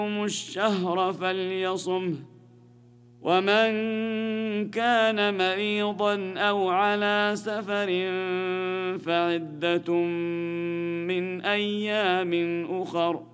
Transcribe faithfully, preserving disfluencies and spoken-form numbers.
الشهر فليصمه، ومن كان مريضا أو على سفر فعدة من أيام أخر